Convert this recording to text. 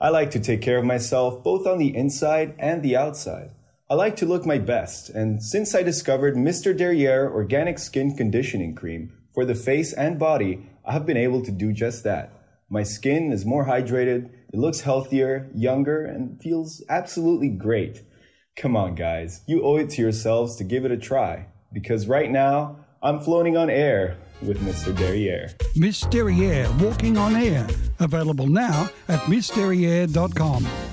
I like to take care of myself both on the inside and the outside. I like to look my best, and since I discovered Mr. Derriere Organic Skin Conditioning Cream for the face and body, I have been able to do just that. My skin is more hydrated, it looks healthier, younger, and feels absolutely great. Come on, guys, you owe it to yourselves to give it a try, because right now, I'm floating on air with Mr. Derriere. Miss Derriere Walking on Air. Available now at missderriere.com.